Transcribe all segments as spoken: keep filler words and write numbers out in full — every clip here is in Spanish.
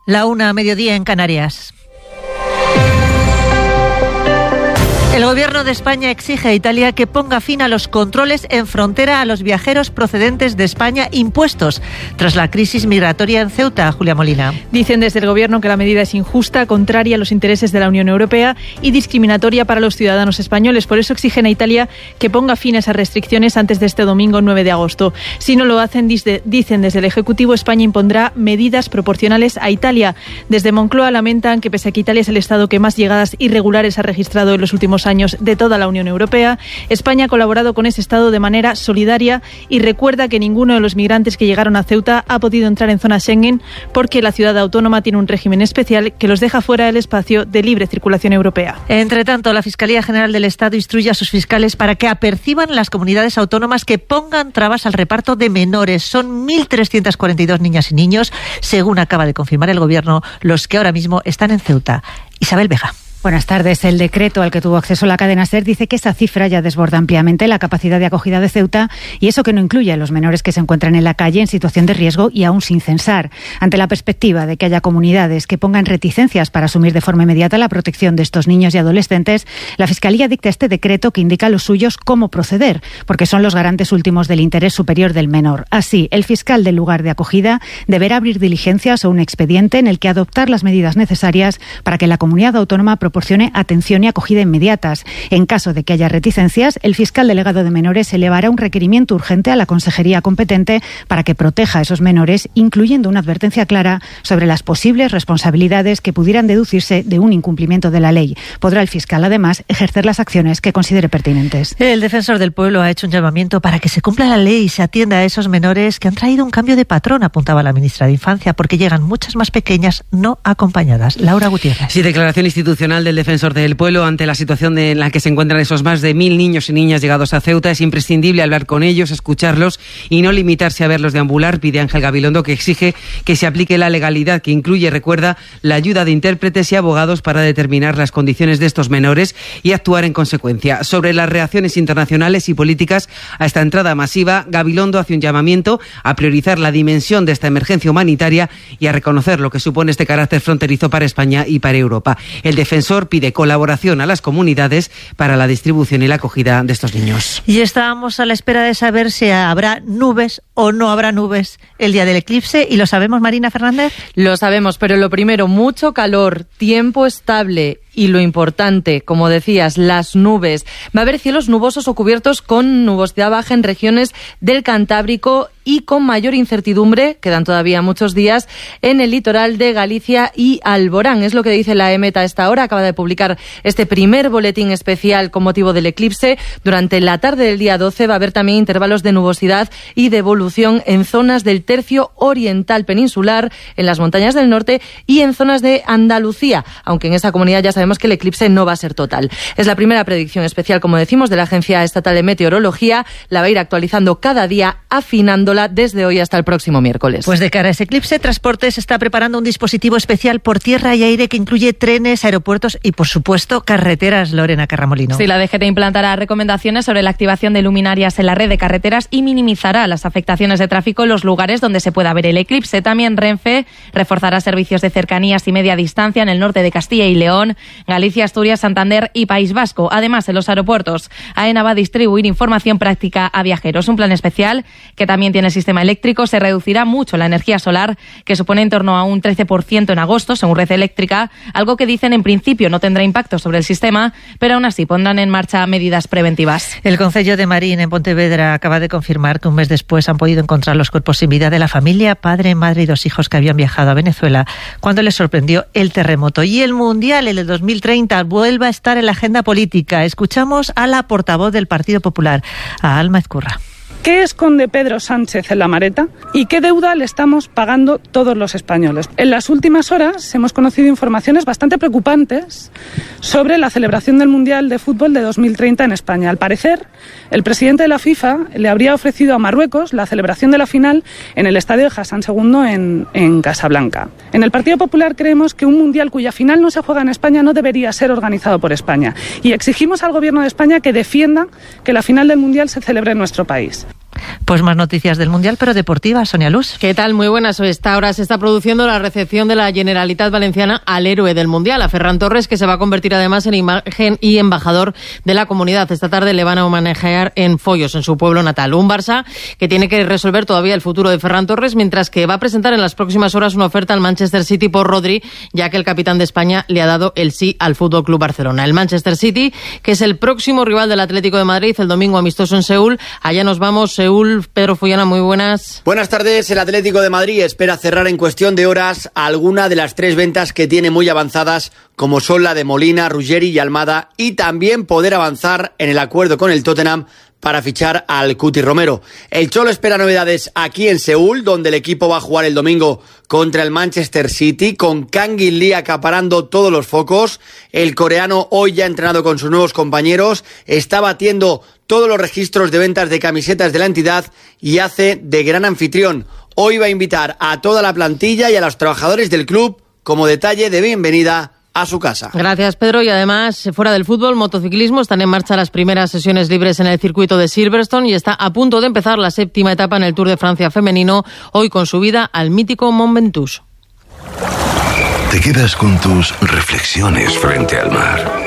La una a mediodía en Canarias. El Gobierno de España exige a Italia que ponga fin a los controles en frontera a los viajeros procedentes de España impuestos tras la crisis migratoria en Ceuta. Julia Molina. Dicen desde el Gobierno que la medida es injusta, contraria a los intereses de la Unión Europea y discriminatoria para los ciudadanos españoles. Por eso exigen a Italia que ponga fin a esas restricciones antes de este domingo nueve de agosto. Si no lo hacen, dicen desde el Ejecutivo, España impondrá medidas proporcionales a Italia. Desde Moncloa lamentan que pese a que Italia es el Estado que más llegadas irregulares ha registrado en los últimos años de toda la Unión Europea, España ha colaborado con ese Estado de manera solidaria y recuerda que ninguno de los migrantes que llegaron a Ceuta ha podido entrar en zona Schengen porque la ciudad autónoma tiene un régimen especial que los deja fuera del espacio de libre circulación europea. Entre tanto, la Fiscalía General del Estado instruye a sus fiscales para que aperciban las comunidades autónomas que pongan trabas al reparto de menores. Son mil trescientos cuarenta y dos niñas y niños, según acaba de confirmar el Gobierno, los que ahora mismo están en Ceuta. Isabel Vega. Buenas tardes. El decreto al que tuvo acceso la cadena SER dice que esa cifra ya desborda ampliamente la capacidad de acogida de Ceuta y eso que no incluye a los menores que se encuentran en la calle en situación de riesgo y aún sin censar. Ante la perspectiva de que haya comunidades que pongan reticencias para asumir de forma inmediata la protección de estos niños y adolescentes, la Fiscalía dicta este decreto que indica a los suyos cómo proceder, porque son los garantes últimos del interés superior del menor. Así, el fiscal del lugar de acogida deberá abrir diligencias o un expediente en el que adoptar las medidas necesarias para que la comunidad autónoma proporcione atención y acogida inmediatas. En caso de que haya reticencias, el fiscal delegado de menores elevará un requerimiento urgente a la consejería competente para que proteja a esos menores, incluyendo una advertencia clara sobre las posibles responsabilidades que pudieran deducirse de un incumplimiento de la ley. Podrá el fiscal, además, ejercer las acciones que considere pertinentes. El defensor del pueblo ha hecho un llamamiento para que se cumpla la ley y se atienda a esos menores que han traído un cambio de patrón, apuntaba la ministra de Infancia, porque llegan muchas más pequeñas no acompañadas. Laura Gutiérrez. Sí, declaración institucional del defensor del pueblo ante la situación de, en la que se encuentran esos más de mil niños y niñas llegados a Ceuta. Es imprescindible hablar con ellos, escucharlos y no limitarse a verlos deambular, pide Ángel Gabilondo, que exige que se aplique la legalidad, que incluye, recuerda, la ayuda de intérpretes y abogados para determinar las condiciones de estos menores y actuar en consecuencia. Sobre las reacciones internacionales y políticas a esta entrada masiva, Gabilondo hace un llamamiento a priorizar la dimensión de esta emergencia humanitaria y a reconocer lo que supone este carácter fronterizo para España y para Europa. El defensor pide colaboración a las comunidades para la distribución y la acogida de estos niños. Y estábamos a la espera de saber si habrá nubes o no habrá nubes el día del eclipse, y lo sabemos, Marina Fernández. Lo sabemos, pero lo primero, mucho calor, tiempo estable y lo importante, como decías, las nubes. Va a haber cielos nubosos o cubiertos con nubosidad baja en regiones del Cantábrico y con mayor incertidumbre, quedan todavía muchos días, en el litoral de Galicia y Alborán. Es lo que dice la EMET a esta hora. Acaba de publicar este primer boletín especial con motivo del eclipse. Durante la tarde del día doce va a haber también intervalos de nubosidad y de evolución en zonas del tercio oriental peninsular, en las montañas del norte y en zonas de Andalucía, aunque en esa comunidad ya sabemos que el eclipse no va a ser total. Es la primera predicción especial, como decimos, de la Agencia Estatal de Meteorología. La va a ir actualizando cada día, afinándola desde hoy hasta el próximo miércoles. Pues de cara a ese eclipse, Transportes está preparando un dispositivo especial por tierra y aire que incluye trenes, aeropuertos y, por supuesto, carreteras. Lorena Carramolino. Sí, la D G T implantará recomendaciones sobre la activación de luminarias en la red de carreteras y minimizará las afectaciones de tráfico en los lugares donde se pueda ver el eclipse. También Renfe reforzará servicios de cercanías y media distancia en el norte de Castilla y León, Galicia, Asturias, Santander y País Vasco. Además, en los aeropuertos, AENA va a distribuir información práctica a viajeros. Un plan especial que también tiene el sistema eléctrico. Se reducirá mucho la energía solar, que supone en torno a un trece por ciento en agosto, según Red Eléctrica, algo que dicen en principio no tendrá impacto sobre el sistema, pero aún así pondrán en marcha medidas preventivas. El Concello de Marín, en Pontevedra, acaba de confirmar que un mes después han podido encontrar los cuerpos sin vida de la familia, padre, madre y dos hijos que habían viajado a Venezuela cuando les sorprendió el terremoto. Y el Mundial, el de dos mil treinta, vuelve a estar en la agenda política. Escuchamos a la portavoz del Partido Popular, a Alma Ezcurra. ¿Qué esconde Pedro Sánchez en la maleta y qué deuda le estamos pagando todos los españoles? En las últimas horas hemos conocido informaciones bastante preocupantes sobre la celebración del Mundial de Fútbol de dos mil treinta en España. Al parecer, el presidente de la FIFA le habría ofrecido a Marruecos la celebración de la final en el estadio de Hassan segundo en, en Casablanca. En el Partido Popular creemos que un Mundial cuya final no se juega en España no debería ser organizado por España y exigimos al Gobierno de España que defienda que la final del Mundial se celebre en nuestro país. Pues más noticias del Mundial, pero deportivas. Sonia Luz. ¿Qué tal? Muy buenas. A esta hora se está produciendo la recepción de la Generalitat Valenciana al héroe del Mundial, a Ferran Torres, que se va a convertir además en imagen y embajador de la comunidad. Esta tarde le van a homenajear en Follos, en su pueblo natal. Un Barça que tiene que resolver todavía el futuro de Ferran Torres, mientras que va a presentar en las próximas horas una oferta al Manchester City por Rodri, ya que el capitán de España le ha dado el sí al Fútbol Club Barcelona. El Manchester City, que es el próximo rival del Atlético de Madrid, el domingo amistoso en Seúl. Allá nos vamos. Seúl, Pedro Follana, muy buenas. Buenas tardes. El Atlético de Madrid espera cerrar en cuestión de horas alguna de las tres ventas que tiene muy avanzadas, como son la de Molina, Ruggeri y Almada, y también poder avanzar en el acuerdo con el Tottenham para fichar al Cuti Romero. El Cholo espera novedades aquí en Seúl, donde el equipo va a jugar el domingo contra el Manchester City, con Kangin Lee acaparando todos los focos. El coreano, hoy ya entrenado con sus nuevos compañeros, está batiendo todos los registros de ventas de camisetas de la entidad y hace de gran anfitrión. Hoy va a invitar a toda la plantilla y a los trabajadores del club como detalle de bienvenida a su casa. Gracias, Pedro. Y además, fuera del fútbol, motociclismo, están en marcha las primeras sesiones libres en el circuito de Silverstone y está a punto de empezar la séptima etapa en el Tour de Francia femenino, hoy con subida al mítico Mont Ventoux. Te quedas con tus reflexiones frente al mar,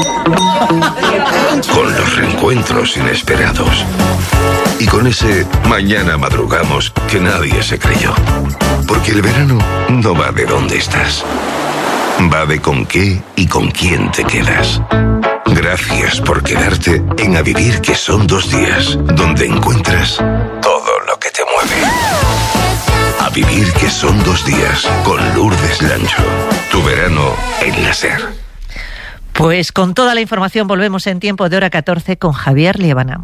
con los reencuentros inesperados y con ese mañana madrugamos que nadie se creyó. Porque el verano no va de dónde estás, va de con qué y con quién te quedas. Gracias por quedarte en A Vivir, que son dos días, donde encuentras todo lo que te mueve. A Vivir, que son dos días, con Lourdes Lancho. Tu verano en la SER. Pues con toda la información volvemos en tiempo de hora catorce con Javier Liébana.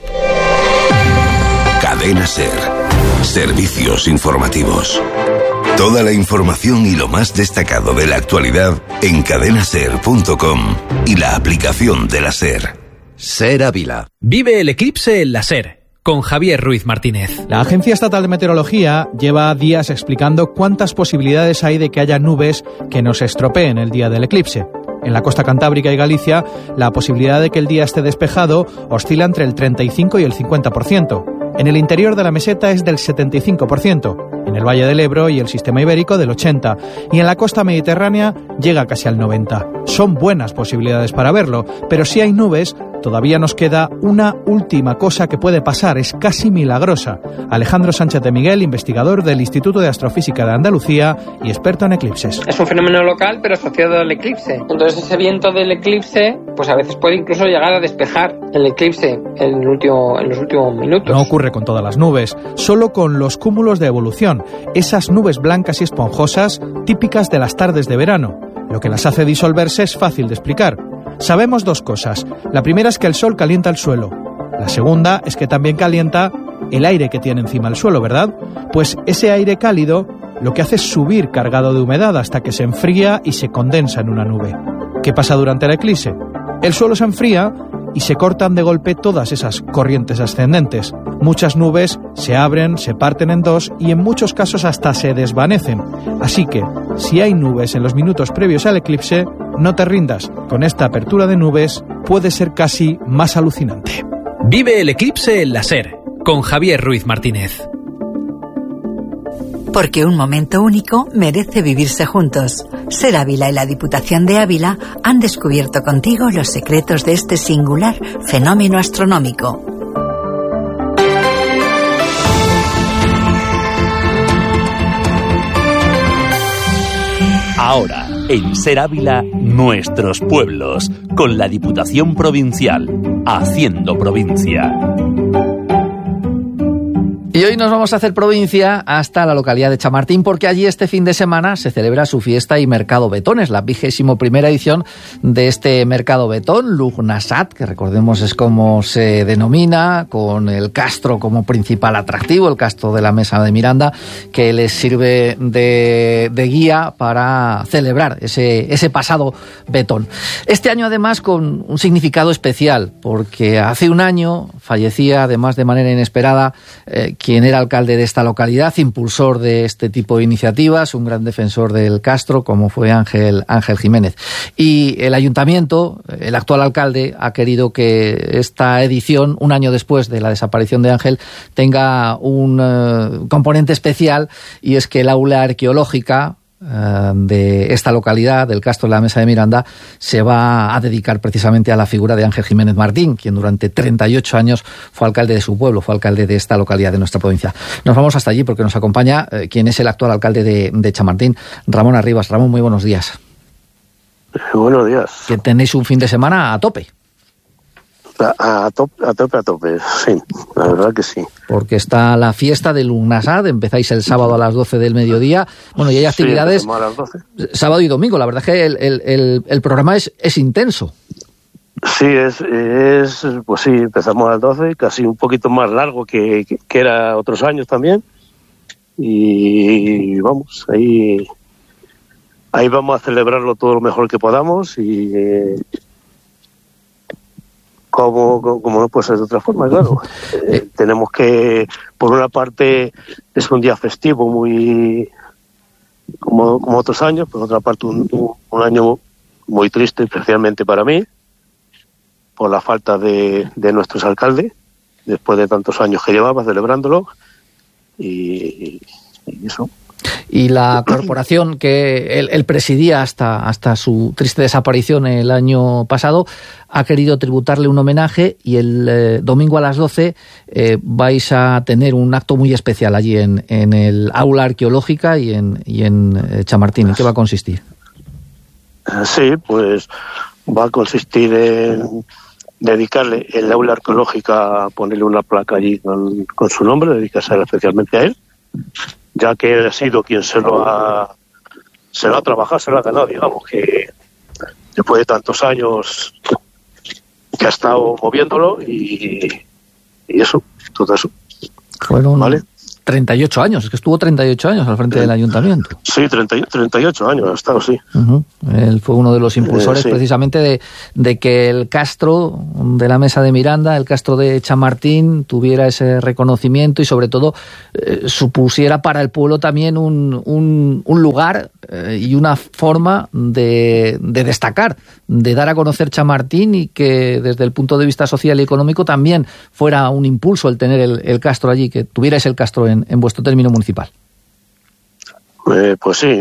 Cadena SER. Servicios informativos. Toda la información y lo más destacado de la actualidad en cadena ser punto com y la aplicación de la SER. SER Ávila. Vive el eclipse en la SER, con Javier Ruiz Martínez. La Agencia Estatal de Meteorología lleva días explicando cuántas posibilidades hay de que haya nubes que nos estropeen el día del eclipse. En la costa cantábrica y Galicia, la posibilidad de que el día esté despejado oscila entre el treinta y cinco y el cincuenta por ciento. En el interior de la meseta es del setenta y cinco por ciento, en el Valle del Ebro y el Sistema Ibérico del ochenta por ciento, y en la costa mediterránea llega casi al noventa por ciento. Son buenas posibilidades para verlo, pero si hay nubes, todavía nos queda una última cosa que puede pasar, es casi milagrosa. Alejandro Sánchez de Miguel, investigador del Instituto de Astrofísica de Andalucía y experto en eclipses. Es un fenómeno local, pero asociado al eclipse. Entonces ese viento del eclipse, pues a veces puede incluso llegar a despejar el eclipse en, el último, en los últimos minutos. No ocurre con todas las nubes, solo con los cúmulos de evolución, esas nubes blancas y esponjosas típicas de las tardes de verano. Lo que las hace disolverse es fácil de explicar. Sabemos dos cosas. La primera es que el sol calienta el suelo. La segunda es que también calienta el aire que tiene encima el suelo, ¿verdad? Pues ese aire cálido lo que hace es subir cargado de humedad hasta que se enfría y se condensa en una nube. ¿Qué pasa durante el eclipse? El suelo se enfría y se cortan de golpe todas esas corrientes ascendentes. Muchas nubes se abren, se parten en dos y en muchos casos hasta se desvanecen. Así que, si hay nubes en los minutos previos al eclipse, no te rindas. Con esta apertura de nubes puede ser casi más alucinante. Vive el eclipse en la SER, con Javier Ruiz Martínez. Porque un momento único merece vivirse juntos. SER Ávila y la Diputación de Ávila han descubierto contigo los secretos de este singular fenómeno astronómico. Ahora, en SER Ávila, nuestros pueblos, con la Diputación Provincial, haciendo provincia. Y hoy nos vamos a hacer provincia hasta la localidad de Chamartín, porque allí este fin de semana se celebra su fiesta y Mercado Betón. Es la vigésimo primera edición de este Mercado Betón, Lugnasat, que recordemos es como se denomina, con el castro como principal atractivo, el castro de la Mesa de Miranda, que les sirve de, de guía para celebrar ese, ese pasado betón. Este año además con un significado especial, porque hace un año fallecía, además de manera inesperada, eh, quien era alcalde de esta localidad, impulsor de este tipo de iniciativas, un gran defensor del Castro, como fue Ángel, Ángel Jiménez. Y el ayuntamiento, el actual alcalde, ha querido que esta edición, un año después de la desaparición de Ángel, tenga un uh, componente especial, y es que el aula arqueológica de esta localidad, del Castro de la Mesa de Miranda, se va a dedicar precisamente a la figura de Ángel Jiménez Martín, quien durante treinta y ocho años fue alcalde de su pueblo, fue alcalde de esta localidad de nuestra provincia. Nos vamos hasta allí porque nos acompaña eh, quien es el actual alcalde de, de Chamartín, Ramón Arribas. Ramón, muy buenos días. Buenos días. Que tenéis un fin de semana a tope. A, a, tope, a tope, a tope, sí, la verdad que sí. Porque está la fiesta del Lugnasad, empezáis el sábado a las doce del mediodía. Bueno, y hay actividades sí, a las doce. Sábado y domingo. La verdad es que el, el, el, el programa es, es intenso. Sí, es, es, pues sí, empezamos a las doce, casi un poquito más largo que, que, que era otros años también. Y vamos, ahí, ahí vamos a celebrarlo todo lo mejor que podamos y... Eh, Como, como, como no puede ser de otra forma, claro. Eh, tenemos que, por una parte, es un día festivo muy, como, como otros años, por otra parte, un, un año muy triste, especialmente para mí, por la falta de, de nuestros alcaldes, después de tantos años que llevaba celebrándolo, y, y eso. Y la corporación que él, él presidía hasta, hasta su triste desaparición el año pasado ha querido tributarle un homenaje, y el eh, domingo a las doce eh, vais a tener un acto muy especial allí en, en el aula arqueológica y en, y en eh, Chamartín. ¿En qué va a consistir? Sí, pues va a consistir en dedicarle el aula arqueológica, a ponerle una placa allí con, con su nombre, dedicársela especialmente a él, ya que él ha sido quien se lo ha se lo ha trabajado, se lo ha ganado, digamos, que después de tantos años que ha estado moviéndolo y, y eso, todo eso. Fueron ¿vale? treinta y ocho años, es que estuvo treinta y ocho años al frente del ayuntamiento. Sí, treinta, treinta y ocho años ha estado, sí. Uh-huh. Él fue uno de los impulsores eh, sí. precisamente de, de que el Castro de la Mesa de Miranda, el Castro de Chamartín, tuviera ese reconocimiento y sobre todo eh, supusiera para el pueblo también un, un, un lugar eh, y una forma de, de destacar, de dar a conocer Chamartín, y que desde el punto de vista social y económico también fuera un impulso el tener el, el Castro allí, que tuvierais el Castro en En, en vuestro término municipal. Eh, pues sí,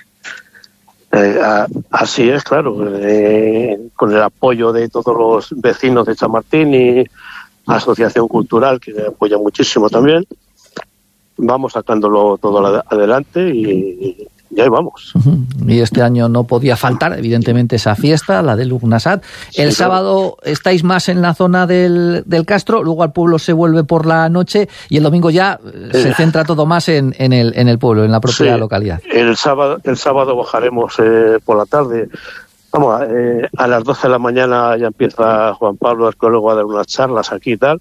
eh, a, así es, claro, eh, con el apoyo de todos los vecinos de Chamartín y Asociación Cultural, que apoya muchísimo también, vamos sacándolo todo adelante y, y ahí vamos. Uh-huh. Y este año no podía faltar, evidentemente, esa fiesta, la del Lugnasad. El sí, sábado claro. estáis más en la zona del, del Castro, luego al pueblo se vuelve por la noche, y el domingo ya eh. se centra todo más en, en, el, en el pueblo, en la propia sí. localidad. El sábado, el sábado bajaremos eh, por la tarde. Vamos, eh, a las doce de la mañana ya empieza Juan Pablo, arqueólogo, a dar unas charlas aquí y tal.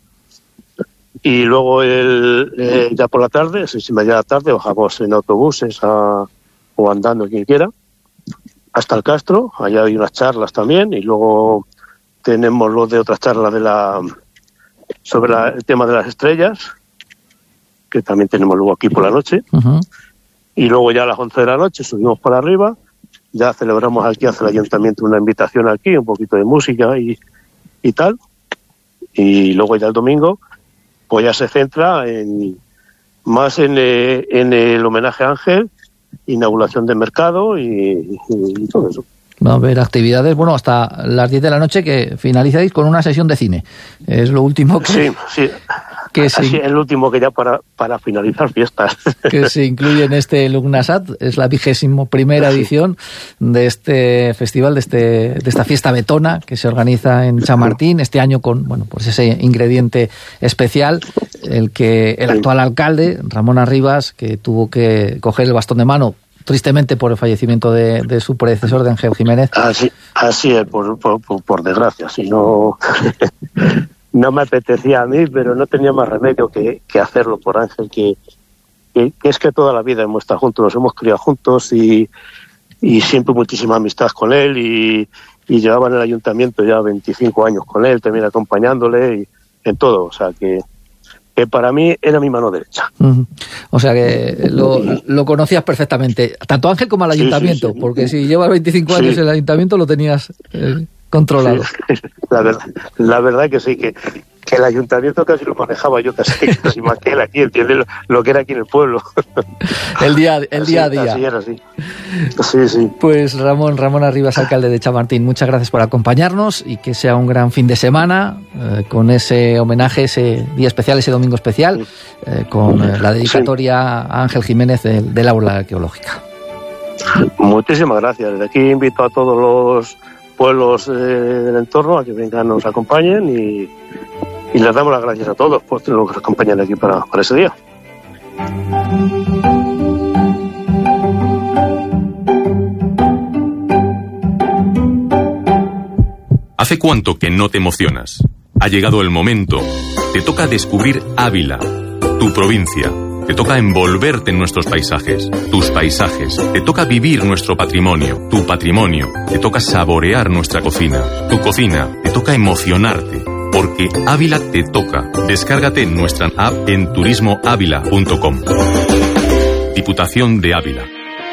Y luego el, eh, ya por la tarde, seis y media de la tarde, bajamos en autobuses a, o andando, quien quiera, hasta el Castro. Allá hay unas charlas también, y luego tenemos lo de otras charlas de la sobre la, el tema de las estrellas, que también tenemos luego aquí por la noche. Uh-huh. Y luego ya a las once de la noche subimos para arriba, ya celebramos aquí, hace el ayuntamiento una invitación aquí, un poquito de música y, y tal. Y luego ya el domingo pues ya se centra en más en, eh, en el homenaje a Ángel, inauguración de mercado y, y, y todo eso. Va a haber actividades, bueno, hasta las diez de la noche, que finalizáis con una sesión de cine. Es lo último que... Sí, sí. Que Así se, es el último que ya para, para finalizar fiestas. Que se incluye en este Lugnasad. Es la vigésimo primera edición de este festival, de este de esta fiesta betona que se organiza en Chamartín, este año con, bueno, pues ese ingrediente especial, el que el actual alcalde, Ramón Arribas, que tuvo que coger el bastón de mano, tristemente por el fallecimiento de, de su predecesor, de Ángel Jiménez. Así, así es, por, por, por, por desgracia, si no... No me apetecía a mí, pero no tenía más remedio que, que hacerlo por Ángel, que, que, que es que toda la vida hemos estado juntos, nos hemos criado juntos y, y siempre muchísima amistad con él, y, y llevaba en el ayuntamiento ya veinticinco años con él, también acompañándole y en todo, o sea que, que que para mí era mi mano derecha. Uh-huh. O sea que lo, lo conocías perfectamente, tanto Ángel como al ayuntamiento, sí, sí, sí. Porque si llevas veinticinco años sí. en el ayuntamiento lo tenías eh, controlado. Sí. La verdad, la verdad que sí, que, que el ayuntamiento casi lo manejaba yo casi, casi más que él aquí, entiende lo, lo que era aquí en el pueblo. El día, el así, día a día. Así era, así. Sí, sí. Pues Ramón, Ramón Arribas, alcalde de Chamartín, muchas gracias por acompañarnos y que sea un gran fin de semana eh, con ese homenaje, ese día especial, ese domingo especial, eh, con eh, la dedicatoria sí. a Ángel Jiménez del, del Aula Arqueológica. Muchísimas gracias. Desde aquí invito a todos los pueblos eh, del entorno a que vengan, nos acompañen y, y les damos las gracias a todos por lo que nos acompañan aquí para, para ese día. ¿Hace cuánto que no te emocionas? Ha llegado el momento. Te toca descubrir Ávila, tu provincia. Te toca envolverte en nuestros paisajes, tus paisajes. Te toca vivir nuestro patrimonio, tu patrimonio. Te toca saborear nuestra cocina, tu cocina. Te toca emocionarte, porque Ávila te toca. Descárgate nuestra app en turismo ávila punto com. Diputación de Ávila.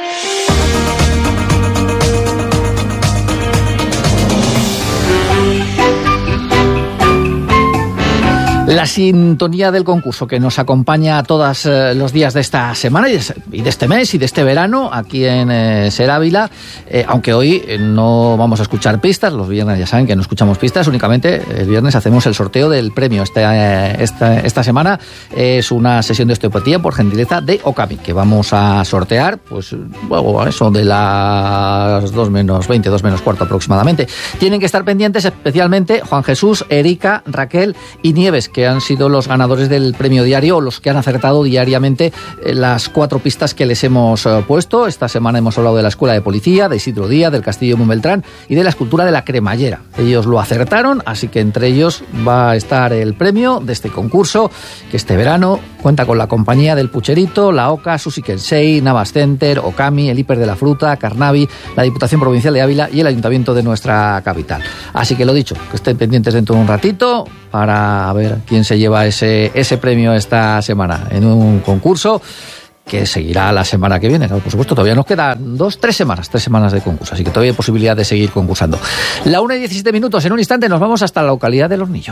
La sintonía del concurso que nos acompaña todos eh, los días de esta semana y de, y de este mes y de este verano aquí en eh, Ser Ávila, eh, aunque hoy eh, no vamos a escuchar pistas, los viernes ya saben que no escuchamos pistas, únicamente el viernes hacemos el sorteo del premio. Esta, eh, esta, esta semana es una sesión de osteopatía por gentileza de Okami, que vamos a sortear, pues luego eso de las dos menos veinte, dos menos cuarto aproximadamente. Tienen que estar pendientes especialmente Juan Jesús, Erika, Raquel y Nieves, que han sido los ganadores del premio diario o los que han acertado diariamente las cuatro pistas que les hemos puesto. Esta semana hemos hablado de la Escuela de Policía, de Isidro Díaz, del Castillo de Montbeltrán y de la escultura de la Cremallera. Ellos lo acertaron, así que entre ellos va a estar el premio de este concurso, que este verano cuenta con la compañía del Pucherito, la OCA, Sushi Kensei, Navas Center, Okami, el Hiper de la Fruta, Carnavi, la Diputación Provincial de Ávila y el Ayuntamiento de nuestra capital. Así que lo dicho, que estén pendientes dentro de un ratito para ver quién se lleva ese, ese premio esta semana en un concurso que seguirá la semana que viene. Claro, por supuesto, todavía nos quedan dos, tres semanas, tres semanas de concurso, así que todavía hay posibilidad de seguir concursando. La una y diecisiete minutos, en un instante nos vamos hasta la localidad del Hornillo.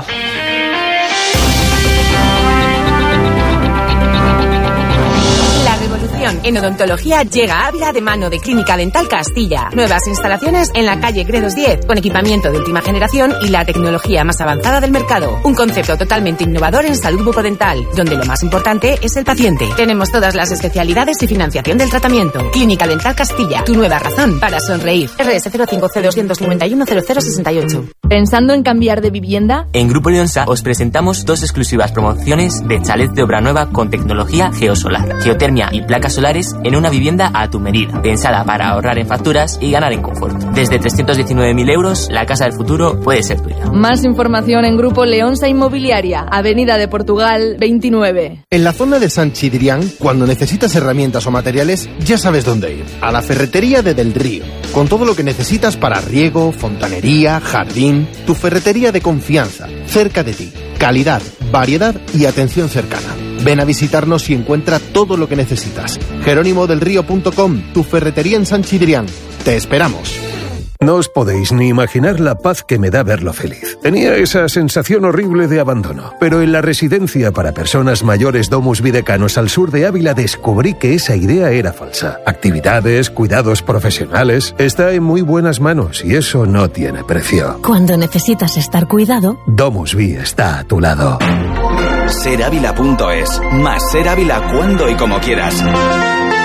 En odontología llega a Ávila de mano de Clínica Dental Castilla. Nuevas instalaciones en la calle Gredos diez, con equipamiento de última generación y la tecnología más avanzada del mercado. Un concepto totalmente innovador en salud bucodental, donde lo más importante es el paciente. Tenemos todas las especialidades y financiación del tratamiento. Clínica Dental Castilla, tu nueva razón para sonreír. R S cero cinco cero dos nueve uno cero cero seis ocho. ¿Pensando en cambiar de vivienda? En Grupo Leonsa os presentamos dos exclusivas promociones de chalet de obra nueva con tecnología geosolar, geotermia y placas solares en una vivienda a tu medida, pensada para ahorrar en facturas y ganar en confort. Desde trescientos diecinueve mil euros, la casa del futuro puede ser tuya. Más información en Grupo Leonsa Inmobiliaria, Avenida de Portugal veintinueve. En la zona de San Chidrián, cuando necesitas herramientas o materiales, ya sabes dónde ir. A la ferretería de Del Río, con todo lo que necesitas para riego, fontanería, jardín. Tu ferretería de confianza, cerca de ti. Calidad, variedad y atención cercana. Ven a visitarnos y encuentra todo lo que necesitas. jerónimo del río punto com, tu ferretería en San Chidrián. Te esperamos. No os podéis ni imaginar la paz que me da verlo feliz. Tenía esa sensación horrible de abandono, pero en la residencia para personas mayores Domus Videcanos al sur de Ávila descubrí que esa idea era falsa. Actividades, cuidados profesionales, está en muy buenas manos y eso no tiene precio. Cuando necesitas estar cuidado, Domus Vi está a tu lado. ser ávila punto es. Más Ser Ávila cuando y como quieras.